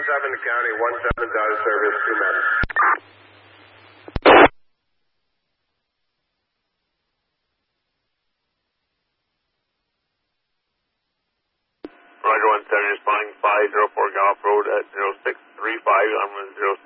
to County, 17's out of service, 2 men. Roger, 170 responding 504 Golf Road at 0635. I'm